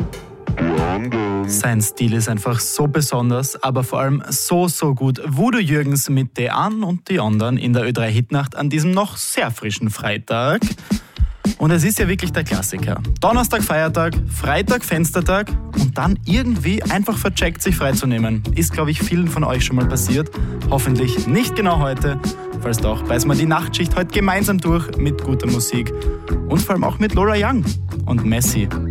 Sein Stil ist einfach so besonders, aber vor allem so gut. Voodoo Jürgens mit De An und die anderen in der Ö3 Hitnacht an diesem noch sehr frischen Freitag. Und es ist ja wirklich der Klassiker. Donnerstag Feiertag, Freitag Fenstertag und dann irgendwie einfach vercheckt, sich freizunehmen. Ist, glaube ich, vielen von euch schon mal passiert. Hoffentlich nicht genau heute. Falls doch, beißen wir die Nachtschicht heute gemeinsam durch mit guter Musik. Und vor allem auch mit Laura Young und Messi.